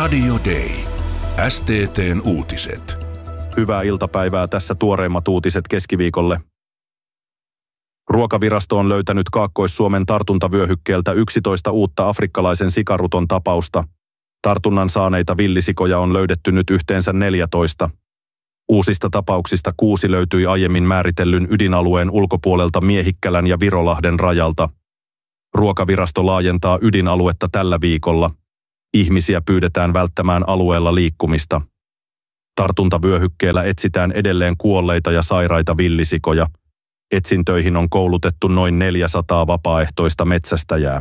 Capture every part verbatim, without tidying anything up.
Radio Day. S T T:n uutiset. Hyvää iltapäivää, tässä tuoreimmat uutiset keskiviikolle. Ruokavirasto on löytänyt Kaakkois-Suomen tartuntavyöhykkeeltä yksitoista uutta afrikkalaisen sikaruton tapausta. Tartunnan saaneita villisikoja on löydetty nyt yhteensä neljätoista. Uusista tapauksista kuusi löytyi aiemmin määritellyn ydinalueen ulkopuolelta Miehikkälän ja Virolahden rajalta. Ruokavirasto laajentaa ydinaluetta tällä viikolla. Ihmisiä pyydetään välttämään alueella liikkumista. Tartuntavyöhykkeellä etsitään edelleen kuolleita ja sairaita villisikoja. Etsintöihin on koulutettu noin neljäsataa vapaaehtoista metsästäjää.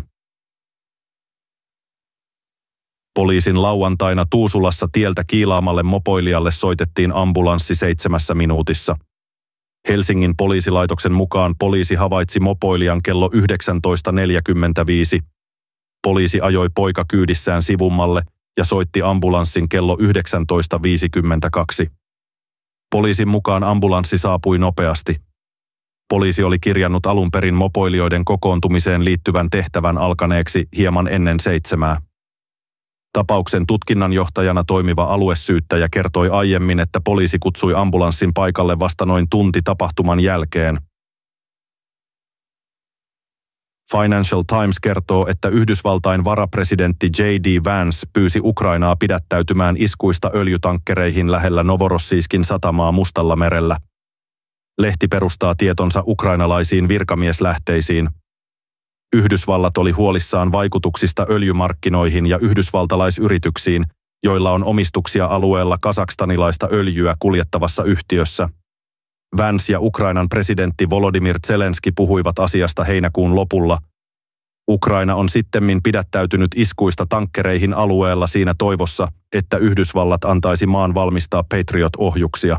Poliisin lauantaina Tuusulassa tieltä kiilaamalle mopoilijalle soitettiin ambulanssi seitsemässä minuutissa. Helsingin poliisilaitoksen mukaan poliisi havaitsi mopoilijan kello yhdeksäntoista neljäkymmentäviisi. Poliisi ajoi poika kyydissään sivummalle ja soitti ambulanssin kello yhdeksäntoista viisikymmentäkaksi. Poliisin mukaan ambulanssi saapui nopeasti. Poliisi oli kirjannut alun perin mopoilijoiden kokoontumiseen liittyvän tehtävän alkaneeksi hieman ennen seitsemää. Tapauksen tutkinnanjohtajana toimiva aluesyyttäjä kertoi aiemmin, että poliisi kutsui ambulanssin paikalle vasta noin tunti tapahtuman jälkeen. Financial Times kertoo, että Yhdysvaltain varapresidentti J D Vance pyysi Ukrainaa pidättäytymään iskuista öljytankkereihin lähellä Novorossijskin satamaa Mustalla merellä. Lehti perustaa tietonsa ukrainalaisiin virkamieslähteisiin. Yhdysvallat oli huolissaan vaikutuksista öljymarkkinoihin ja yhdysvaltalaisyrityksiin, joilla on omistuksia alueella kazakstanilaista öljyä kuljettavassa yhtiössä. Vance ja Ukrainan presidentti Volodymyr Zelenski puhuivat asiasta heinäkuun lopulla. Ukraina on sittemmin pidättäytynyt iskuista tankkereihin alueella siinä toivossa, että Yhdysvallat antaisi maan valmistaa Patriot-ohjuksia.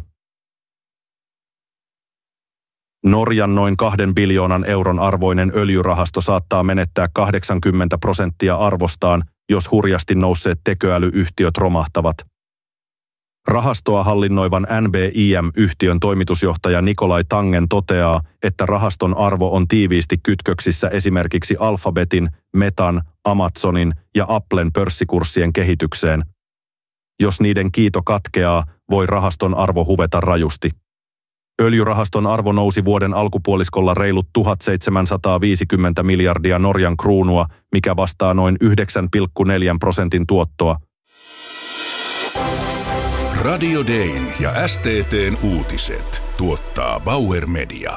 Norjan noin kahden biljoonan euron arvoinen öljyrahasto saattaa menettää kahdeksankymmentä prosenttia arvostaan, jos hurjasti nousseet tekoälyyhtiöt romahtavat. Rahastoa hallinnoivan N B I M-yhtiön toimitusjohtaja Nikolai Tangen toteaa, että rahaston arvo on tiiviisti kytköksissä esimerkiksi Alphabetin, Metan, Amazonin ja Applen pörssikurssien kehitykseen. Jos niiden kiito katkeaa, voi rahaston arvo huveta rajusti. Öljyrahaston arvo nousi vuoden alkupuoliskolla reilut tuhatseitsemänsataaviisikymmentä miljardia Norjan kruunua, mikä vastaa noin yhdeksän pilkku neljä prosentin tuottoa. Radio Dayn ja S T T:n uutiset tuottaa Bauer Media.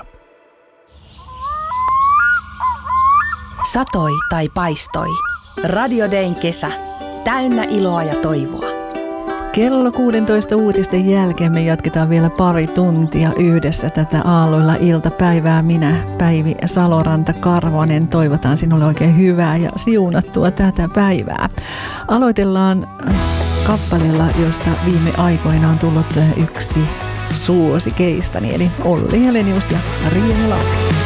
Satoi tai paistoi. Radio Dayn kesä. Täynnä iloa ja toivoa. Kello kuusitoista uutisten jälkeen me jatketaan vielä pari tuntia yhdessä tätä aalloilla iltapäivää. Minä, Päivi Saloranta-Karvonen, toivotan sinulle oikein hyvää ja siunattua tätä päivää. Aloitellaan kappaleella, josta viime aikoina on tullut yksi suosikeistani, eli Olli Helenius ja Riina Laati.